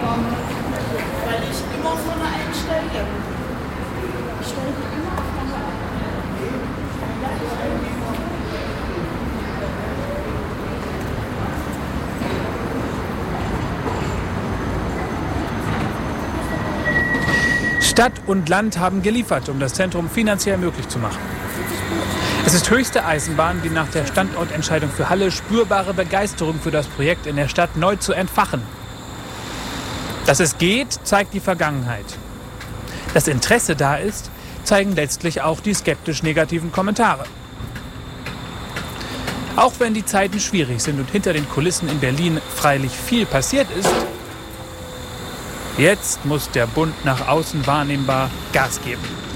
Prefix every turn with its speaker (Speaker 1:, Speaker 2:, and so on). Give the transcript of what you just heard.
Speaker 1: Weil ich immer von einer Stelle. Ich stelle immer von einer.
Speaker 2: Stadt und Land haben geliefert, um das Zentrum finanziell möglich zu machen. Es ist höchste Eisenbahn, die nach der Standortentscheidung für Halle spürbare Begeisterung für das Projekt in der Stadt neu zu entfachen. Dass es geht, zeigt die Vergangenheit. Dass Interesse da ist, zeigen letztlich auch die skeptisch negativen Kommentare. Auch wenn die Zeiten schwierig sind und hinter den Kulissen in Berlin freilich viel passiert ist, jetzt muss der Bund nach außen wahrnehmbar Gas geben.